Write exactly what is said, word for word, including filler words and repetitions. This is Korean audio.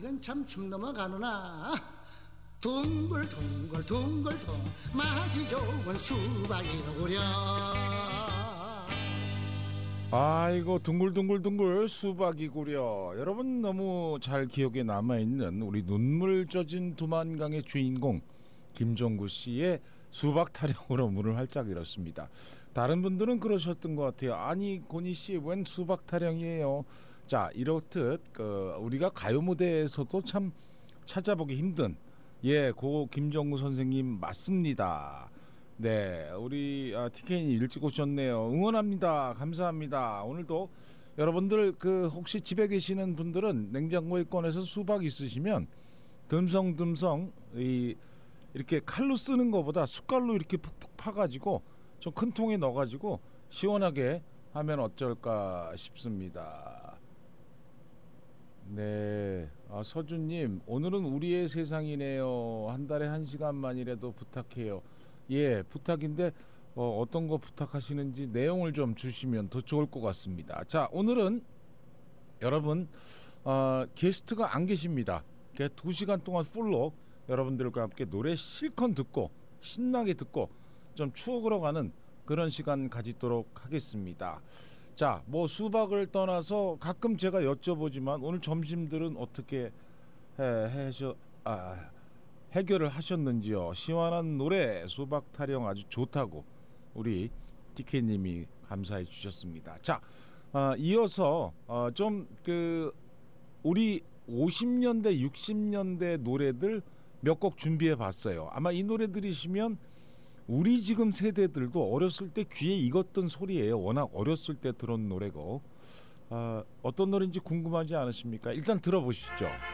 이건 참 춤 넘어가누나. 둥글둥글 둥글둥 맛이 좋은 수박이구려. 아이고 둥글둥글둥글 수박이구려. 여러분 너무 잘 기억에 남아있는 우리 눈물 젖은 두만강의 주인공 김종구 씨의 수박 타령으로 문을 활짝 열었습니다. 다른 분들은 그러셨던 것 같아요. 아니 고니 씨 웬 수박 타령이에요. 자, 이렇듯 그 우리가 가요 무대에서도 참 찾아보기 힘든 예, 고 김종구 선생님 맞습니다. 네, 우리 아, 티케이님 일찍 오셨네요. 응원합니다. 감사합니다. 오늘도 여러분들 그 혹시 집에 계시는 분들은 냉장고에 꺼내서 수박 있으시면 듬성듬성 이 이렇게 칼로 쓰는 것보다 숟갈로 이렇게 푹푹 파가지고 좀 큰 통에 넣어가지고 시원하게 하면 어쩔까 싶습니다. 네, 아, 서준님 오늘은 우리의 세상이네요. 한 달에 한 시간만이라도 부탁해요. 예, 부탁인데 어, 어떤 거 부탁하시는지 내용을 좀 주시면 더 좋을 것 같습니다. 자, 오늘은 여러분 어, 게스트가 안 계십니다. 두 시간 동안 풀로 여러분들과 함께 노래 실컷 듣고 신나게 듣고 좀 추억으로 가는 그런 시간 가지도록 하겠습니다. 자, 뭐 수박을 떠나서 가끔 제가 여쭤보지만 오늘 점심들은 어떻게 해, 해셔, 아, 해결을 하셨는지요? 시원한 노래 수박 타령 아주 좋다고 우리 티케이님이 감사해 주셨습니다. 자, 어, 이어서 어, 좀 그 우리 오십 년대 육십 년대 노래들 몇 곡 준비해 봤어요. 아마 이 노래 들으시면 우리 지금 세대들도 어렸을 때 귀에 익었던 소리예요. 워낙 어렸을 때 들은 노래고 어, 어떤 노래인지 궁금하지 않으십니까? 일단 들어보시죠.